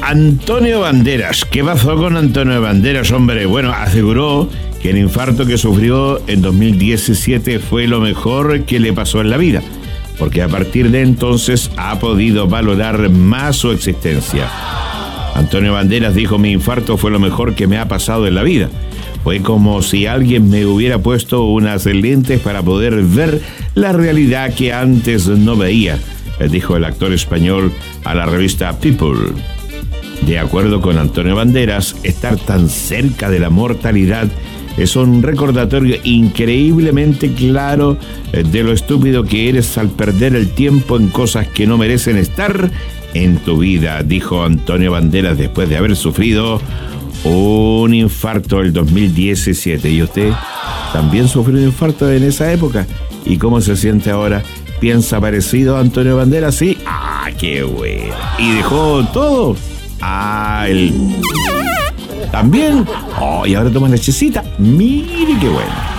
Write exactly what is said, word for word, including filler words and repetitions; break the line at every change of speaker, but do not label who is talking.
Antonio Banderas. ¿Qué pasó con Antonio Banderas, hombre? Bueno, aseguró que el infarto que sufrió en dos mil diecisiete fue lo mejor que le pasó en la vida, porque a partir de entonces ha podido valorar más su existencia. Antonio Banderas dijo: mi infarto fue lo mejor que me ha pasado en la vida. Fue como si alguien me hubiera puesto unas lentes para poder ver la realidad que antes no veía, dijo el actor español a la revista People. De acuerdo con Antonio Banderas, estar tan cerca de la mortalidad es un recordatorio increíblemente claro de lo estúpido que eres al perder el tiempo en cosas que no merecen estar en tu vida, dijo Antonio Banderas después de haber sufrido un infarto el dos mil diecisiete. ¿Y usted también sufrió un infarto en esa época? ¿Y cómo se siente ahora? ¿Piensa parecido a Antonio Banderas? Sí. ¡Ah, qué bueno! ¿Y dejó todo? Ah, el... ¿También? Oh, y ahora toma lechecita. Mire qué bueno.